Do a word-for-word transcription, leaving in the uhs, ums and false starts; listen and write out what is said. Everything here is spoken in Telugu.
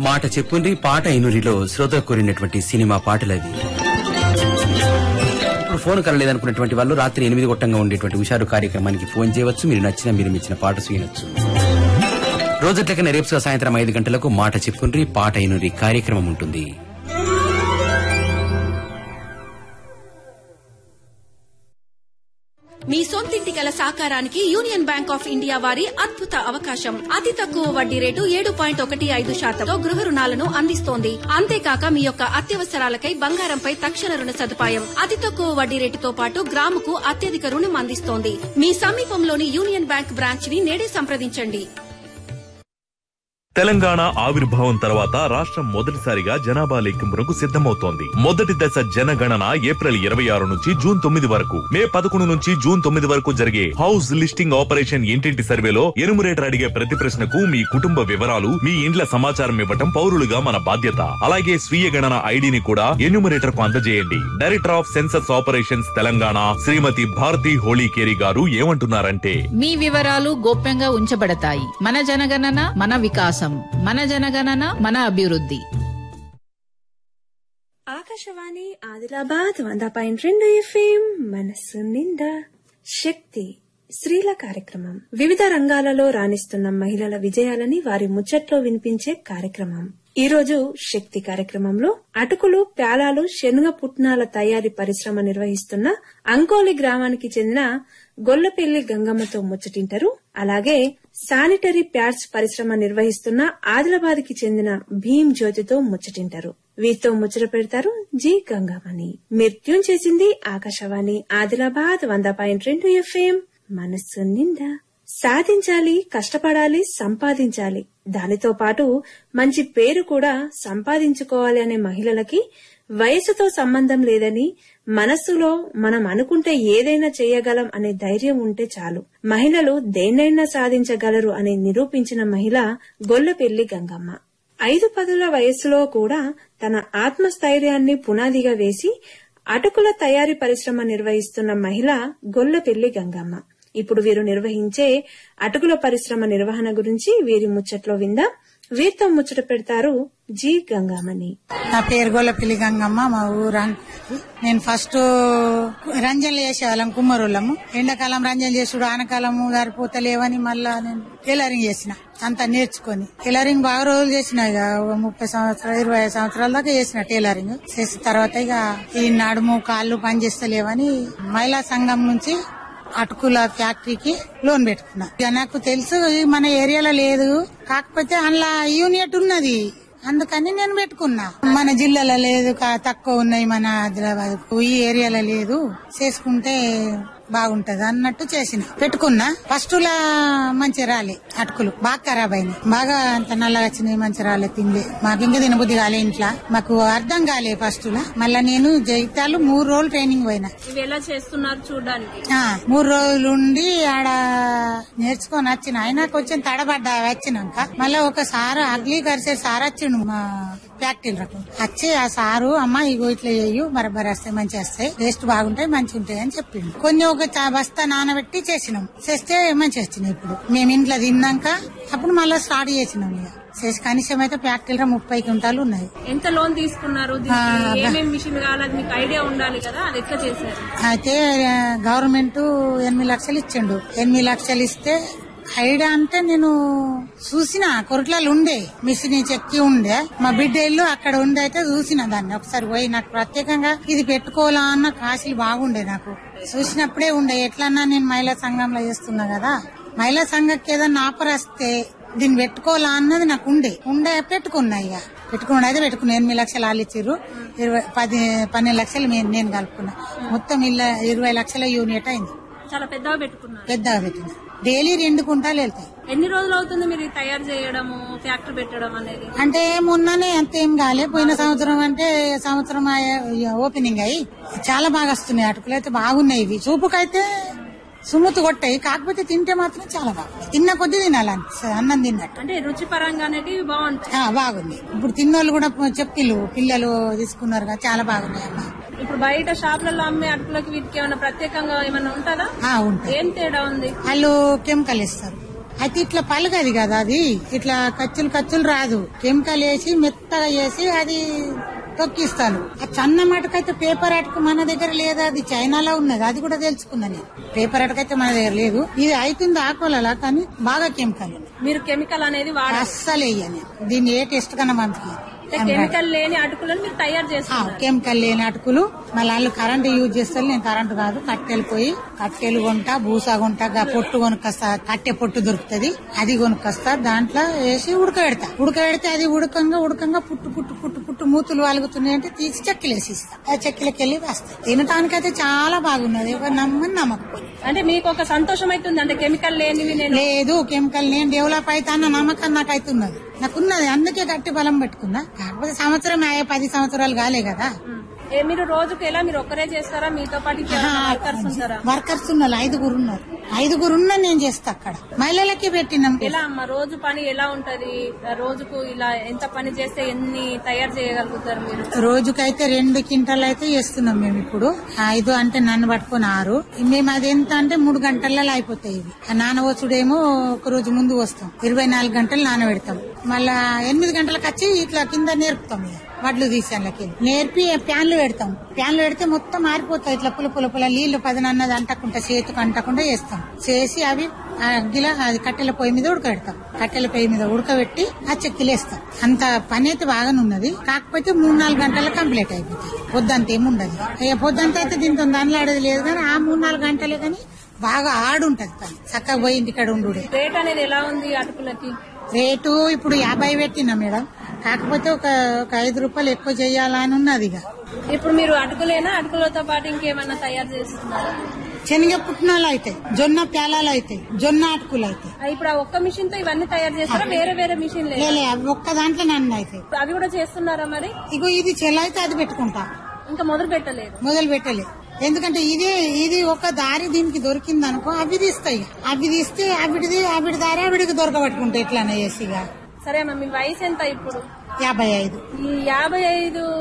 మాట చెప్పుండ్రి పాట అయినూరిలో శ్రోతలు కోరినటువంటి సినిమా పాటలవి. ఇప్పుడు ఫోన్ కలలేదనుకున్నటువంటి వాళ్ళు రాత్రి ఎనిమిది గొట్టంగా ఉండేటువంటి హుషారు కార్యక్రమానికి ఫోన్ చేయవచ్చు. మీరు నచ్చిన మీరు మెచ్చిన పాట చూయవచ్చు. రోజట్లకన్నా రేపు సాయంత్రం ఐదు గంటలకు మాట చెప్పుండ్రి పాట అయినూరి కార్యక్రమం ఉంటుంది. మీ సొంతింటి కల సాకారానికి యూనియన్ బ్యాంక్ ఆఫ్ ఇండియా వారి అద్భుత అవకాశం. అతి తక్కువ వడ్డీ రేటు ఏడు పాయింట్ ఒకటి ఐదు శాతంతో గృహ రుణాలను అందిస్తోంది. అంతేకాక మీ యొక్క అత్యవసరాలకై బంగారంపై తక్షణ రుణ సదుపాయం. అతి తక్కువ వడ్డీ రేటుతో పాటు గ్రాముకు అత్యధిక రుణం అందిస్తోంది. మీ సమీపంలోని యూనియన్ బ్యాంక్ బ్రాంచ్ ని నేడే సంప్రదించండి. తెలంగాణ ఆవిర్భావం తర్వాత రాష్ట్రం మొదటిసారిగా జనాభా లెక్కింపునకు సిద్దమవుతోంది. మొదటి దశ జనగణన ఏప్రిల్ ఇరవై ఆరు నుంచి జూన్ తొమ్మిది వరకు, మే పదకొండు నుంచి జూన్ తొమ్మిది వరకు జరిగే హౌస్ లిస్టింగ్ ఆపరేషన్ ఇంటింటి సర్వేలో ఎనుమరేటర్ అడిగే ప్రతి ప్రశ్నకు మీ కుటుంబ వివరాలు, మీ ఇండ్ల సమాచారం ఇవ్వటం పౌరులుగా మన బాధ్యత. అలాగే స్వీయ గణన ఐడిని కూడా ఎన్యూమరేటర్ కు అందజేయండి. Director of census operations Telangana శ్రీమతి భారతి హోళీకేరి గారు ఏమంటున్నారంటే, మీ వివరాలు గోప్యంగా ఉంచబడతాయి. మన జనగణన మన వికాసం, మన జనగణన మన అభివృద్ధి. ఆకాశవాణి ఆదిలాబాద్ వంద పాయింట్ రెండు ఎఫ్ఎం మనస్సు నిండా శక్తి స్త్రీల కార్యక్రమం. వివిధ రంగాలలో రాణిస్తున్న మహిళల విజయాలని వారి ముచ్చట్లో వినిపించే కార్యక్రమం. ఈ రోజు శక్తి కార్యక్రమంలో అటుకులు, ప్యాలాలు, శనగ పుట్నాల తయారీ పరిశ్రమ నిర్వహిస్తున్న అంకోలి గ్రామానికి చెందిన గొల్లపెల్లి గంగమ్మతో ముచ్చటింటారు. అలాగే శానిటరీ ప్యాడ్స్ పరిశ్రమ నిర్వహిస్తున్న ఆదిలాబాద్ కి చెందిన భీమ్ జ్యోతితో ముచ్చటింటారు. వీరితో ముచ్చట పెడతారు జి గంగమ్మని. మీరు ట్యూన్ చేసింది ఆకాశవాణి ఆదిలాబాద్ వంద పాయింట్ రెండు ఎఫ్ఎం మనస్సు నిండా. సాధించాలి, కష్టపడాలి, సంపాదించాలి. దానితో పాటు మంచి పేరు కూడా సంపాదించుకోవాలి అనే మహిళలకి వయసుతో సంబంధం లేదని, మనస్సులో మనం అనుకుంటే ఏదైనా చేయగలం అనే ధైర్యం ఉంటే చాలు, మహిళలు దేన్నైనా సాధించగలరు అని నిరూపించిన మహిళ గొల్లపెల్లి గంగమ్మ. ఐదు పదుల వయస్సులో కూడా తన ఆత్మస్థైర్యాన్ని పునాదిగా వేసి అటుకుల తయారీ పరిశ్రమ నిర్వహిస్తున్న మహిళ గొల్లపెల్లి గంగమ్మ. ఇప్పుడు వీరు నిర్వహించే అటుకుల పరిశ్రమ నిర్వహణ గురించి వీరి ముచ్చట్లో విందాం. వీరితో ముచ్చట పెడతారు జి గంగమ్మని. నా పేరు గొల్లపెల్లి గంగమ్మ, మా ఊరు. నేను ఫస్ట్ రంజన్లు చేసేవాళ్ళం, కుమ్మరుళ్ళము. ఎండాకాలం రంజన్ చేసుడు, ఆనకాలము గారిపోతలేవని మళ్ళా నేను టైలరింగ్ చేసిన. అంతా నేర్చుకుని టైలరింగ్ బాగా రోజులు చేసిన. ఇక ముప్పై సంవత్సరాలు ఇరవై సంవత్సరాల దాకా చేసిన టైలరింగ్. చేసిన తర్వాత ఇక ఈ నడుము కాళ్ళు పనిచేస్తలేవని మహిళా సంఘం నుంచి అటుకుల ఫ్యాక్టరీకి లోన్ పెట్టుకున్నా. ఇక నాకు తెలుసు మన ఏరియాలో లేదు, కాకపోతే అందులో యూనిట్ ఉన్నది, అందుకని నేను పెట్టుకున్నా. మన జిల్లాలో లేదు, తక్కువ ఉన్నాయి, మన ఆదిలాబాద్ ఈ ఏరియాలో లేదు, చేసుకుంటే బాగుంటది అన్నట్టు చేసిన పెట్టుకున్నా. ఫస్ట్ లా మంచి రాలే అటుకులు, బాగా ఖరాబ్ అయినాయి, బాగా అంత నల్లగా వచ్చినాయి, మంచి రాలే, తిండి మాకు ఇంకా తినబుద్ధి కాలే, ఇంట్లో మాకు అర్థం కాలే ఫస్ట్ లా. మళ్ళా నేను జైతాలు మూడు రోజులు ట్రైనింగ్ పోయినా. ఇవి ఎలా చేస్తున్నారు చూడడానికి మూడు రోజులు ఉండి ఆడ నేర్చుకొని వచ్చిన. అయినా కొంచెం తడబడ్డా వచ్చినాక మళ్ళా ఒక సారు అగ్లీ కరిసే సార్ వచ్చిండు మా ఫ్యాక్టరీలకు. వచ్చి ఆ సారు అమ్మ ఇగో ఇట్లా చేయు, బరబర్ వస్తాయి, మంచి వస్తాయి, టేస్ట్ బాగుంటాయి, మంచి ఉంటాయి అని చెప్పిండు. కొన్ని ఒక బస్తా నానబెట్టి చేసినాం, చేస్తే మంచి వచ్చినాయి. ఇప్పుడు మేము ఇంట్లో తిన్నాక అప్పుడు మళ్ళీ స్టార్ట్ చేసినాం. ఇక చేసి కనీసం అయితే ఫ్యాక్టరీలో ముప్పై క్వింటాలు ఉన్నాయి. ఎంత లోన్ తీసుకున్నారు? మిషన్ కావాలి, మీకు ఐడియా ఉండాలి కదా, అది ఎట్లా చేశారు? అయితే గవర్నమెంట్ ఎనిమిది లక్షలు ఇచ్చిండు. ఎనిమిది లక్షలు ఇస్తే ఐడియా అంటే నేను చూసిన కొరట్లలో ఉండే మిషన్ చెక్కి ఉండే, మా బిడ్డ ఇల్లు అక్కడ ఉండే, అయితే చూసిన దాన్ని ఒకసారి పోయి. నాకు ప్రత్యేకంగా ఇది పెట్టుకోవాలా అన్న కాశీలు బాగుండే, నాకు చూసినప్పుడే ఉండే. ఎట్లన్నా నేను మహిళా సంఘంలో చేస్తున్నా కదా, మహిళా సంఘంకి ఏదన్నా ఆఫర్ వస్తే దీన్ని పెట్టుకోవాలా అన్నది నాకు ఉండే ఉండే పెట్టుకున్నా. ఇక పెట్టుకున్నా అయితే పెట్టుకున్నా. ఎనిమిది లక్షలు వాళ్ళు ఇచ్చిర్రు, ఇరవై పది పన్నెండు లక్షలు నేను కలుపుకున్నా. మొత్తం ఇల్లు ఇరవై లక్షల యూనిట్ అయింది. చాలా పెద్దగా పెట్టుకున్నా. పెద్దగా పెట్టింది. డైలీ రెండు కుంటాలు వెళ్తాయి. ఎన్ని రోజులు అవుతుంది మీరు తయారు చేయడము, ఫ్యాక్టరీ పెట్టడం అనేది? అంటే మొన్ననే అంతేం కాలే, పోయిన సంవత్సరం అంటే సంవత్సరం ఓపెనింగ్ అయ్యి చాలా బాగా వస్తున్నాయి అటుకులు, అయితే బాగున్నాయి. ఇవి చూపుకైతే సుముతు కొట్టాయి, కాకపోతే తింటే మాత్రం చాలా బాగుంది. తిన్న కొద్ది తినాలి, అన్నం తిన్నట్టు. అంటే రుచి పరంగా బాగుంటాయి. బాగుంది. ఇప్పుడు తిన్నోళ్ళు కూడా చెప్పిల్లు, పిల్లలు తీసుకున్నారు కదా, చాలా బాగున్నాయి అన్న. ఇప్పుడు బయట షాపులలో అమ్మే అటుకులకి వీటికి ఏమైనా ప్రత్యేకంగా ఏమైనా ఉంటుందా? ఉంటుంది. ఏం తేడా ఉంది? వాళ్ళు కెమికల్ ఇస్తారు, అయితే ఇట్లా పలగది కదా, అది ఇట్లా కచ్చులు కచ్చులు రాదు. కెమికల్ వేసి మెత్తగా వేసి అది తొక్కిస్తాను. ఆ సన్న మటుకైతే పేపర్ అటుకు మన దగ్గర లేదు, అది చైనాలో ఉన్నది. అది కూడా తెలుసుకున్నా నేను. పేపర్ అటుకైతే మన దగ్గర లేదు. ఇది అవుతుంది ఆకులలా, కానీ బాగా కెమికల్. మీరు కెమికల్ అనేది అస్సలు వేయని దీన్ని ఏ టెస్ట్ కన్నా మనకి కెమికల్ లేని అటుకులను మీరు తయారు చేస్తారు. కెమికల్ లేని అటుకులు మళ్ళీ వాళ్ళు కరెంటు యూజ్ చేస్తారు. నేను కరెంటు కాదు, కట్టెలు పోయి కట్టెలు కొంటా, బూసా కొంటా, పొట్టు కొనుక్కొస్తా. కట్టె పొట్టు దొరుకుతుంది, అది కొనుక్కొస్తా. దాంట్లో వేసి ఉడకబెడతా. ఉడకబెడితే అది ఉడకంగా ఉడకంగా పుట్టు పుట్టు పుట్టు పుట్టు మూతులు వాలుగుతున్నాయి అంటే తీసి చెక్కలు వేసి ఇస్తా. ఆ చెక్కలకి వెళ్ళి వేస్తా. తినటానికైతే చాలా బాగున్నది. ఎవరు నమ్మని నమ్మకపోయి. అంటే మీకు ఒక సంతోషం అవుతుంది అంటే కెమికల్ లేనివి లేదు. కెమికల్ నేను డెవలప్ అవుతా అన్న నమ్మకం నాకు అవుతున్నది. నాకున్నది, అందుకే గట్టి బలం పెట్టుకున్నా. కాకపోతే సంవత్సరం అయ్యే పది సంవత్సరాలు కాలే కదా. మీరు రోజుకి ఎలా మీరు ఒక్కరే చేస్తారా, మీతో పాటు వర్కర్స్ ఉంటారా? వర్కర్స్ ఉన్నారు, ఐదుగురు ఉన్నారు. ఐదుగురు ఉన్నా నేను చేస్తా. అక్కడ మహిళలకి పెట్టినాం. ఎలా అమ్మా రోజు పని ఎలా ఉంటది? రోజుకు ఇలా ఎంత పని చేస్తే ఎన్ని తయారు చేయగలుగుతారు మీరు? రోజుకైతే రెండు క్వింటాలు అయితే చేస్తున్నాం మేము. ఇప్పుడు ఐదు అంటే నన్ను పట్టుకుని ఆరు. మేము అది ఎంత అంటే మూడు గంటలలో అయిపోతాయి. ఇవి నానవచ్చుడేమో ఒక రోజు ముందు వస్తాం, ఇరవై నాలుగు గంటలు నానబెడతాం. మళ్ళా ఎనిమిది గంటలకు వచ్చి ఇట్లా కింద నేర్పుతాం. వడ్లు తీసాలకి నేర్పి ప్యాన్లు పెడతాం. ప్యాన్లు పెడితే మొత్తం మారిపోతాయి. ఇట్లా పుల పుల పుల నీళ్లు పదనన్నది అంటకుండా చేతికి అంటకుండా చేస్తాం. చేసి అవి గిలా అది కట్టెల పొయ్యి మీద ఉడకబెడతాం. కట్టెల పొయ్యి మీద ఉడకబెట్టి ఆ చెక్కలు వేస్తాం. అంత పని అయితే బాగానే ఉన్నది. కాకపోతే మూడు నాలుగు గంటలు కంప్లీట్ అయిపోతాయి. పొద్దంతా ఏముండదు. పొద్దంతా అయితే దీంతో దానిలాడేది లేదు, కానీ ఆ మూడు నాలుగు గంటలే కానీ బాగా ఆడుంటది పని. చక్కగా పోయింది ఇక్కడ ఉండు. రేట్ అనేది ఎలా ఉంది అటుకులకి? రేటు ఇప్పుడు యాభై పెట్టినా మేడం. కాకపోతే ఒక ఒక ఐదు రూపాయలు ఎక్కువ చేయాలా అని ఉన్నది. ఇక ఇప్పుడు మీరు అటుకులేనా, అటుకులతో పాటు ఇంకేమన్నా తయారు చేస్తున్నారా? శనగ పుట్నాలు అయితే, జొన్న ప్యాలాలు అయితే, జొన్న అటుకులు అయితే. ఇప్పుడు ఆ ఒక్క మిషన్ తో ఇవన్నీ తయారు చేస్తారా? వేరే వేరే మిషన్ లేదు, అవి ఒక్క దాంట్లో నన్ను అయితే. అవి కూడా చేస్తున్నారా మరి? ఇగో ఇది చెల్ల అయితే అది పెట్టుకుంటా. ఇంకా మొదలు పెట్టలేదు? మొదలు పెట్టలేదు. ఎందుకంటే ఇదే ఇది ఒక దారి దీనికి దొరికింది అనుకో, అవి తీస్తాయి. అవి తీస్తే ఆవిడిది ఆవిడ దారి ఆవిడికి దొరకబట్టుకుంటాయి. ఇట్లానే చేసి. సరే అమ్మా, మీ వయసు ఎంత ఇప్పుడు? యాభై ఐదు. ఈ యాభై ఐదు